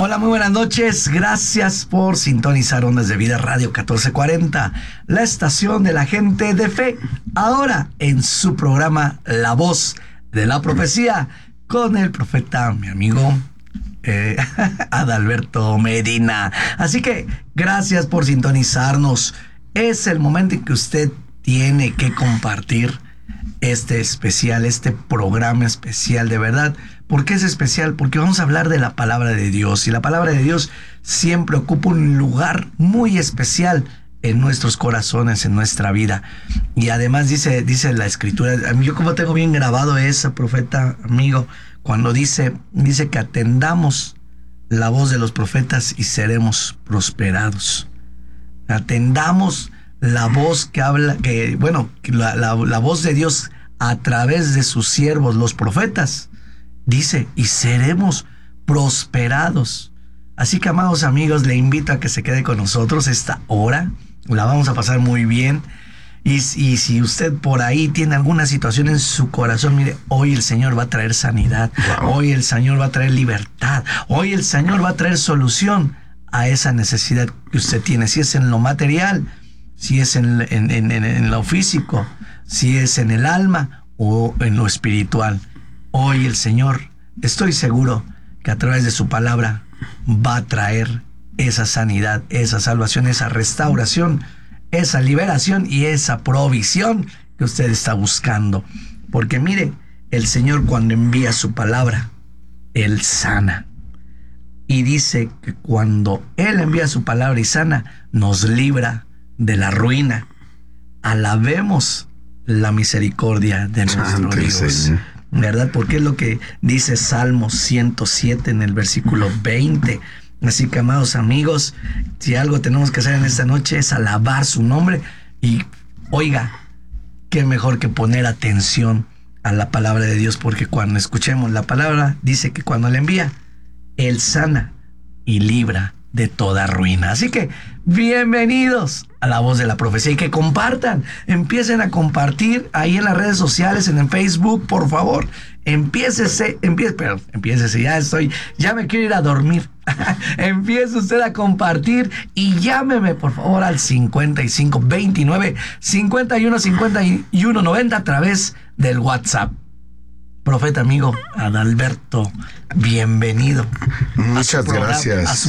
Hola, muy buenas noches. Gracias por sintonizar Ondas de Vida Radio 1440, la estación de la gente de fe. Ahora en su programa La Voz de la Profecía con el profeta, mi amigo Adalberto Medina. Así que gracias por sintonizarnos. Es el momento en que usted tiene que compartir este especial, este programa especial, de verdad. ¿Por qué es especial? Porque vamos a hablar de la palabra de Dios, y la palabra de Dios siempre ocupa un lugar muy especial en nuestros corazones, en nuestra vida. Y además dice la Escritura, yo como tengo bien grabado eso, profeta amigo, cuando dice que atendamos la voz de los profetas y seremos prosperados. Atendamos la voz que habla, la voz de Dios a través de sus siervos, los profetas. Dice, y seremos prosperados. Así que, amados amigos, le invito a que se quede con nosotros esta hora. La vamos a pasar muy bien. Y si usted por ahí tiene alguna situación en su corazón, mire, hoy el Señor va a traer sanidad. Wow. Hoy el Señor va a traer libertad. Hoy el Señor va a traer solución a esa necesidad que usted tiene. Si es en lo material, si es en lo físico, si es en el alma o en lo espiritual. Hoy el Señor, estoy seguro que a través de su palabra va a traer esa sanidad, esa salvación, esa restauración, esa liberación y esa provisión que usted está buscando. Porque mire, el Señor cuando envía su palabra, Él sana. Y dice que cuando Él envía su palabra y sana, nos libra de la ruina. Alabemos la misericordia de nuestro Dios. ¿Verdad? Porque es lo que dice Salmo 107 en el versículo 20. Así que, amados amigos, si algo tenemos que hacer en esta noche es alabar su nombre. Y oiga, qué mejor que poner atención a la palabra de Dios, porque cuando escuchemos la palabra, dice que cuando la envía, Él sana y libra de toda ruina. Así que bienvenidos a La Voz de la Profecía, y que compartan, empiecen a compartir ahí en las redes sociales, en el Facebook, por favor. Empiécese, ya me quiero ir a dormir. Empiece usted a compartir y llámeme por favor al 55 29 51 51 90 a través del WhatsApp. Profeta amigo Adalberto, bienvenido. Muchas gracias.